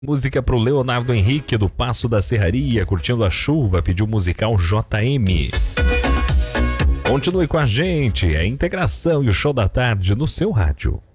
Música pro Leonardo Henrique do Passo da Serraria, curtindo a chuva, pediu musical JM. Continue com a gente, a integração e o show da tarde no seu rádio.